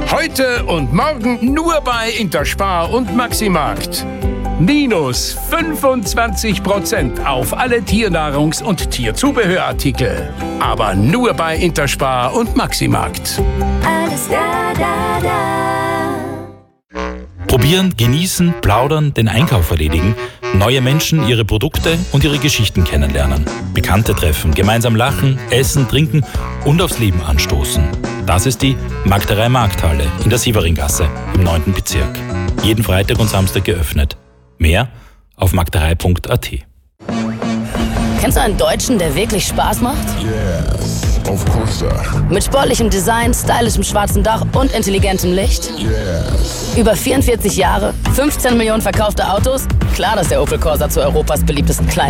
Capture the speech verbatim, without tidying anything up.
Heute und morgen nur bei Interspar und Maximarkt. Minus fünfundzwanzig Prozent auf alle Tiernahrungs- und Tierzubehörartikel. Aber nur bei Interspar und Maximarkt. Alles da, da, da. Probieren, genießen, plaudern, den Einkauf erledigen, neue Menschen, ihre Produkte und ihre Geschichten kennenlernen, Bekannte treffen, gemeinsam lachen, essen, trinken und aufs Leben anstoßen. Das ist die Magderei Markthalle in der Sieveringasse im neunten Bezirk. Jeden Freitag und Samstag geöffnet. Mehr auf magderei punkt a t. Kennst du einen Deutschen, der wirklich Spaß macht? Yes, of course, sir. Mit sportlichem Design, stylischem schwarzen Dach und intelligentem Licht? Yes. Über vierundvierzig Jahre, fünfzehn Millionen verkaufte Autos? Klar, dass der Opel Corsa zu Europas beliebtesten Klein